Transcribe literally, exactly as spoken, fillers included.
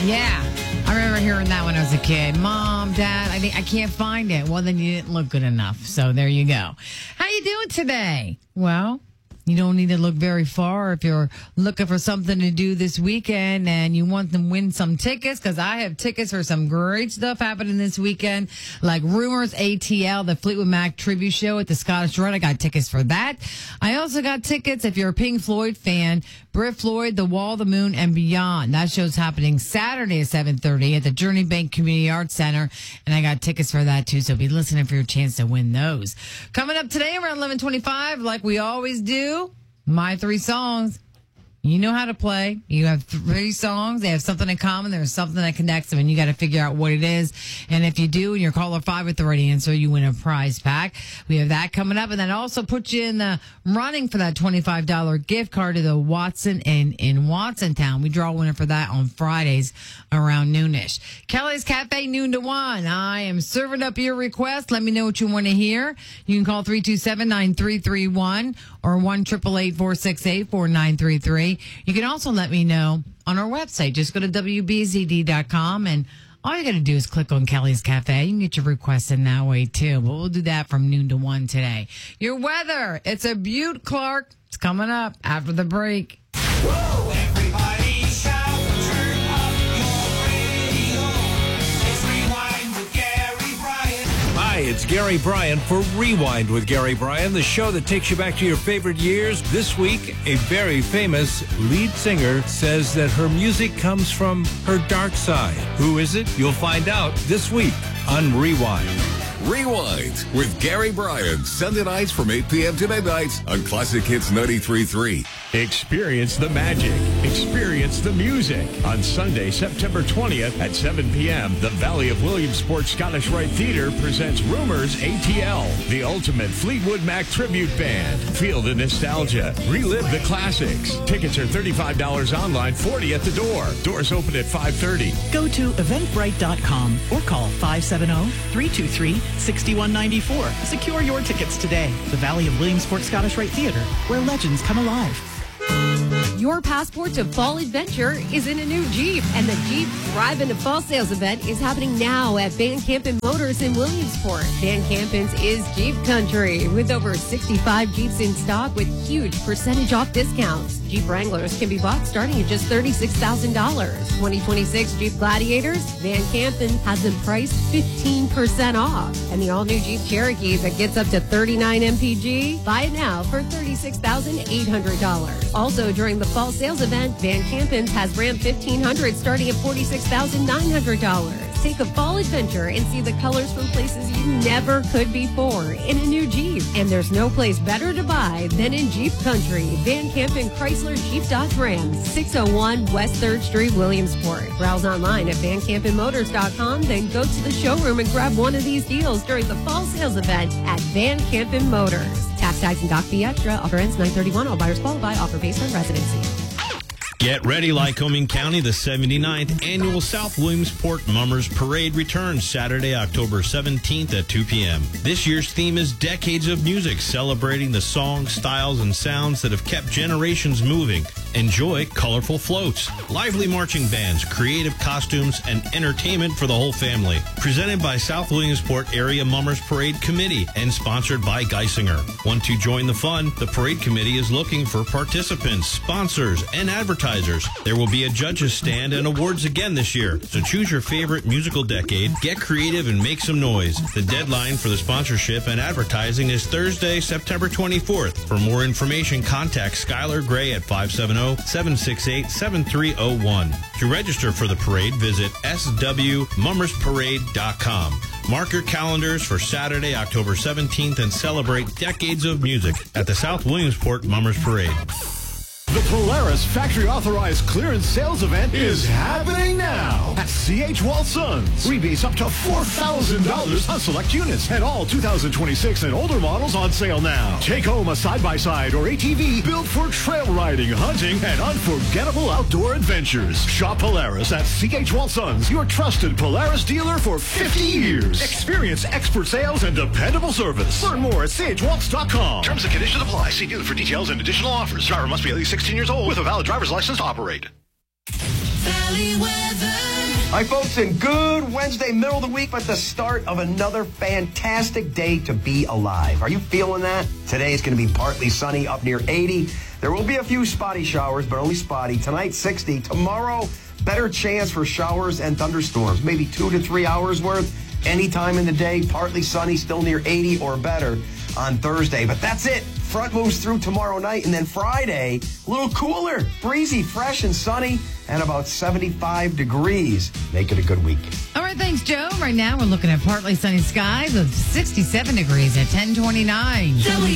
Yeah. I remember hearing that when I was a kid. Mom, Dad, I think I can't find it. Well, then you didn't look good enough. So there you go. How you doing today? Well, you don't need to look very far if you're looking for something to do this weekend and you want to win some tickets, because I have tickets for some great stuff happening this weekend, like Rumors A T L, the Fleetwood Mac tribute show at the Scottish Rite. I got tickets for that. I also got tickets if you're a Pink Floyd fan, Brit Floyd, The Wall, The Moon, and Beyond. That show's happening Saturday at seven thirty at the Journey Bank Community Arts Center, and I got tickets for that too, so be listening for your chance to win those. Coming up today around eleven twenty-five, like we always do, my three songs. You know how to play. You have three songs. They have something in common. There's something that connects them, and you got to figure out what it is. And if you do, and you're caller five with the right answer, you win a prize pack. We have that coming up, and then also put you in the running for that twenty-five dollars gift card to the Watson Inn in Watsontown. We draw a winner for that on Fridays around noonish. Kelly's Cafe, noon to one. I am serving up your request. Let me know what you want to hear. You can call three two seven, nine three three one or one eight eight eight, four six eight, four nine three three. You can also let me know on our website. Just go to W B Z D dot com, and all you got to do is click on Kelly's Cafe. You can get your requests in that way, too. But we'll do that from noon to one today. Your weather. It's a Butte, Clark. It's coming up after the break. Whoa, everybody shout, turn up your radio. It's Rewind with Gary Bryan. Hi, it's Gary Bryan for Rewind with Gary Bryan, the show that takes you back to your favorite years. This week, a very famous lead singer says that her music comes from her dark side. Who is it? You'll find out this week on Rewind. Rewind with Gary Bryan, Sunday nights from eight p.m. to midnight on Classic Hits ninety-three point three. Experience the magic. Experience the music. On Sunday, September twentieth at seven p.m., the Valley of Williamsport Scottish Rite Theater presents Rumors A T L, the ultimate Fleetwood Mac tribute band. Feel the nostalgia. Relive the classics. Tickets are thirty-five dollars online, forty dollars at the door. Doors open at five thirty. Go to eventbrite dot com or call five seven zero, three two three, six one nine four. Secure your tickets today. The Valley of Williamsport Scottish Rite Theater, where legends come alive. Your passport to fall adventure is in a new Jeep, and the Jeep Drive into Fall Sales event is happening now at Van Campen Motors in Williamsport. Van Campen's is Jeep Country, with over sixty-five Jeeps in stock with huge percentage off discounts. Jeep Wranglers can be bought starting at just thirty-six thousand dollars. twenty twenty-six Jeep Gladiators, Van Campen has them priced fifteen percent off. And the all-new Jeep Cherokee that gets up to thirty-nine M P G, buy it now for thirty-six thousand eight hundred dollars. Also, during the fall sales event, Van Campen's has Ram fifteen hundred starting at forty-six thousand nine hundred dollars. Take a fall adventure and see the colors from places you never could before in a new Jeep. And there's no place better to buy than in Jeep Country. Van Campen Chrysler Jeep Dodge Ram, six oh one West third Street, Williamsport. Browse online at van campen motors dot com, then go to the showroom and grab one of these deals during the fall sales event at Van Campen Motors. Tax, tags, and doc fee extra. Offer ends nine thirty-one. All buyers qualify. Offer based on residency. Get ready, Lycoming County. The seventy-ninth Annual South Williamsport Mummers Parade returns Saturday, October seventeenth at two p.m. This year's theme is Decades of Music, celebrating the songs, styles, and sounds that have kept generations moving. Enjoy colorful floats, lively marching bands, creative costumes, and entertainment for the whole family. Presented by South Williamsport Area Mummers Parade Committee and sponsored by Geisinger. Want to join the fun? The Parade Committee is looking for participants, sponsors, and advertisers. There will be a judges stand and awards again this year, so choose your favorite musical decade, get creative, and make some noise. The deadline for the sponsorship and advertising is Thursday, September twenty-fourth. For more information, contact Skylar Gray at five seven zero, seven six eight, seven three zero one. To register for the parade, visit s w mummers parade dot com. Mark your calendars for Saturday, October seventeenth, and celebrate decades of music at the South Williamsport Mummers Parade. The Polaris Factory Authorized Clearance Sales Event is happening now at C H. Walsons. Rebates up to four thousand dollars on select units and all two thousand twenty-six and older models on sale now. Take home a side-by-side or A T V built for trail riding, hunting, and unforgettable outdoor adventures. Shop Polaris at C H. Walsons, your trusted Polaris dealer for fifty years. Experience expert sales and dependable service. Learn more at c h waltz dot com. Terms and conditions apply. See dealer for details and additional offers. Driver must be at least sixteen years old with a valid driver's license to operate. Valley weather. Hi, folks, and good Wednesday, middle of the week, but the start of another fantastic day to be alive. Are you feeling that? Today is going to be partly sunny, up near eighty. There will be a few spotty showers, but only spotty. Tonight, sixty. Tomorrow, better chance for showers and thunderstorms, maybe two to three hours worth. Anytime in the day, partly sunny, still near eighty or better on Thursday. But that's it. Front moves through tomorrow night, and then Friday, a little cooler, breezy, fresh and sunny, and about seventy-five degrees. Make it a good week. All right, thanks, Joe. Right now, we're looking at partly sunny skies with sixty-seven degrees at ten twenty-nine.